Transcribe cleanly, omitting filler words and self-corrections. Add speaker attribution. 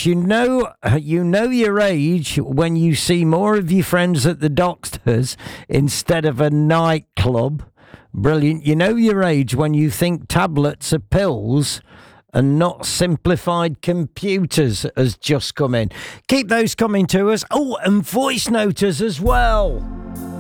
Speaker 1: Chris, you know your age when you see more of your friends at the doctors instead of a nightclub. Brilliant. You know your age when you think tablets are pills and not simplified computers has just come in. Keep those coming to us. Oh, and voice noters as well.